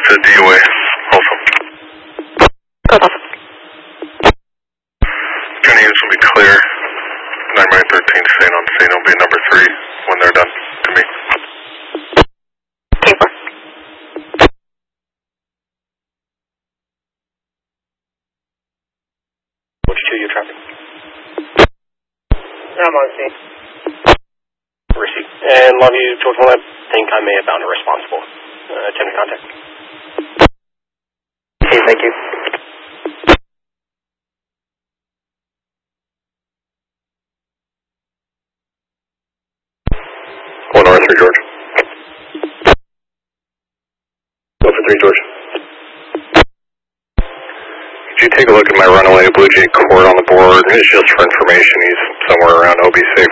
to DOA, also. Good, awesome. Gunny units will be clear. 9-13 staying on scene. It'll be number 3 when they're done to me. Paper. What's 2 your traffic? I'm on scene. Received. And Longview, George 1, I think I may have found a responsible. Attempt to contact. Okay, thank you. One R3 George. 1 for 3 George. Could you take a look at my runaway Blue Jay Court on the board? It's just for information. He's somewhere around OB6.